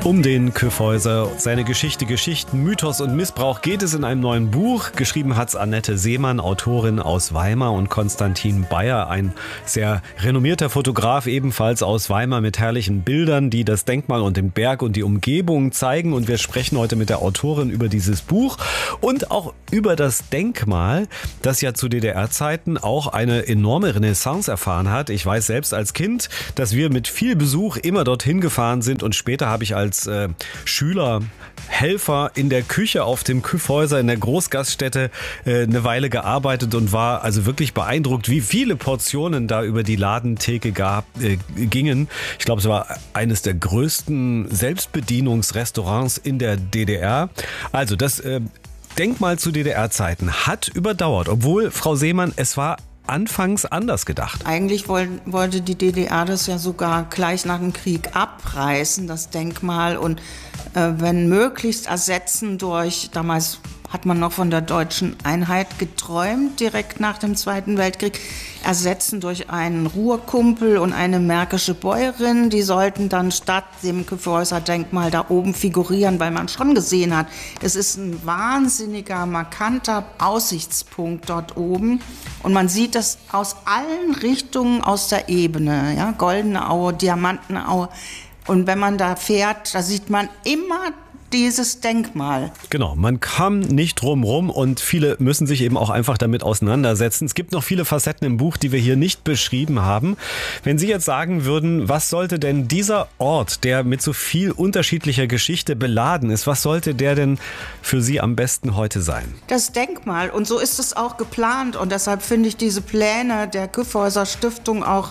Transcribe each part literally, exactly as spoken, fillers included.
Um den Kyffhäuser, seine Geschichte, Geschichten, Mythos und Missbrauch geht es in einem neuen Buch. Geschrieben hat's Annette Seemann, Autorin aus Weimar, und Konstantin Bayer, ein sehr renommierter Fotograf, ebenfalls aus Weimar, mit herrlichen Bildern, die das Denkmal und den Berg und die Umgebung zeigen. Und wir sprechen heute mit der Autorin über dieses Buch und auch über das Denkmal, das ja zu D D R-Zeiten auch eine enorme Renaissance erfahren hat. Ich weiß selbst als Kind, dass wir mit viel Besuch immer dorthin gefahren sind, und später habe ich als äh, Schüler, Helfer in der Küche auf dem Kyffhäuser in der Großgaststätte äh, eine Weile gearbeitet und war also wirklich beeindruckt, wie viele Portionen da über die Ladentheke gab, äh, gingen. Ich glaube, es war eines der größten Selbstbedienungsrestaurants in der D D R. Also das äh, Denkmal zu D D R-Zeiten hat überdauert, obwohl, Frau Seemann, es war anfangs anders gedacht. Eigentlich wollte die D D R das ja sogar gleich nach dem Krieg abreißen, das Denkmal, und äh, wenn möglichst ersetzen durch, damals hat man noch von der deutschen Einheit geträumt, direkt nach dem Zweiten Weltkrieg, ersetzen durch einen Ruhrkumpel und eine märkische Bäuerin. Die sollten dann statt dem Kyffhäuser-Denkmal da oben figurieren, weil man schon gesehen hat, es ist ein wahnsinniger, markanter Aussichtspunkt dort oben. Und man sieht das aus allen Richtungen aus der Ebene, ja, Goldene Aue, Diamantenaue. Und wenn man da fährt, da sieht man immer dieses Denkmal. Genau, man kam nicht drum rum, und viele müssen sich eben auch einfach damit auseinandersetzen. Es gibt noch viele Facetten im Buch, die wir hier nicht beschrieben haben. Wenn Sie jetzt sagen würden, was sollte denn dieser Ort, der mit so viel unterschiedlicher Geschichte beladen ist, was sollte der denn für Sie am besten heute sein? Das Denkmal, und so ist es auch geplant, und deshalb finde ich diese Pläne der Kyffhäuser Stiftung auch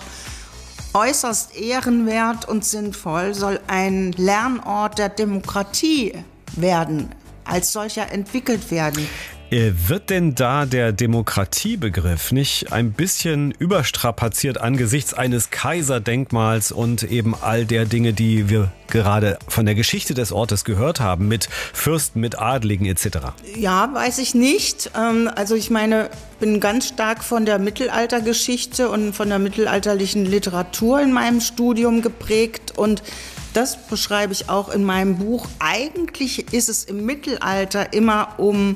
äußerst ehrenwert und sinnvoll, soll ein Lernort der Demokratie werden, als solcher entwickelt werden. Wird denn da der Demokratiebegriff nicht ein bisschen überstrapaziert angesichts eines Kaiserdenkmals und eben all der Dinge, die wir gerade von der Geschichte des Ortes gehört haben, mit Fürsten, mit Adligen et cetera? Ja, weiß ich nicht. Also ich meine, ich bin ganz stark von der Mittelaltergeschichte und von der mittelalterlichen Literatur in meinem Studium geprägt, und das beschreibe ich auch in meinem Buch. Eigentlich ist es im Mittelalter immer um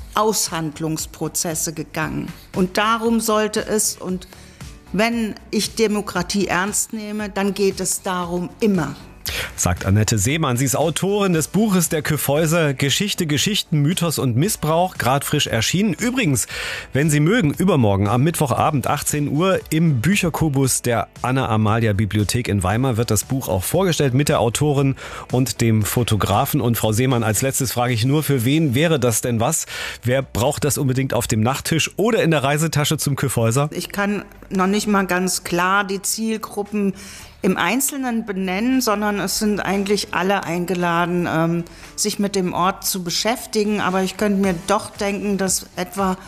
Aushandlungsprozesse gegangen. Und darum sollte es, und wenn ich Demokratie ernst nehme, dann geht es darum immer. Sagt Annette Seemann. Sie ist Autorin des Buches Der Kyffhäuser, Geschichte, Geschichten, Mythos und Missbrauch, gerade frisch erschienen. Übrigens, wenn Sie mögen, übermorgen am Mittwochabend achtzehn Uhr im Bücherkubus der Anna-Amalia-Bibliothek in Weimar wird das Buch auch vorgestellt mit der Autorin und dem Fotografen. Und Frau Seemann, als letztes frage ich nur, für wen wäre das denn was? Wer braucht das unbedingt auf dem Nachttisch oder in der Reisetasche zum Kyffhäuser? Ich kann noch nicht mal ganz klar die Zielgruppen im Einzelnen benennen, sondern es sind eigentlich alle eingeladen, ähm, sich mit dem Ort zu beschäftigen. Aber ich könnte mir doch denken, dass etwa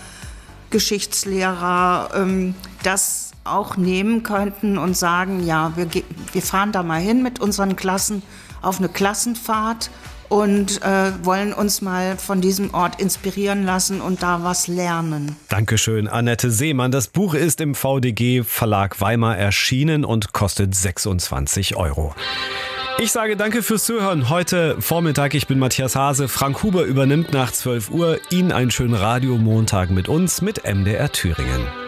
Geschichtslehrer ähm, das auch nehmen könnten und sagen, ja, wir, ge- wir fahren da mal hin mit unseren Klassen auf eine Klassenfahrt und äh, wollen uns mal von diesem Ort inspirieren lassen und da was lernen. Dankeschön, Annette Seemann. Das Buch ist im V D G Verlag Weimar erschienen und kostet sechsundzwanzig Euro. Ich sage danke fürs Zuhören heute Vormittag. Ich bin Matthias Hase. Frank Huber übernimmt nach zwölf Uhr. Ihnen einen schönen Radiomontag mit uns, mit M D R Thüringen.